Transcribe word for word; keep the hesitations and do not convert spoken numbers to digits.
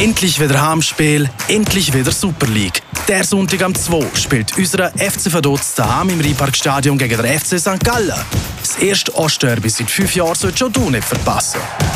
Endlich wieder Heimspiel, endlich wieder Super League. Der Sonntag am zwei spielt unser F C Vaduz daheim im Rheinparkstadion gegen den F C Sankt Gallen. Das erste Ostderby seit fünf Jahren sollst schon du nicht verpassen.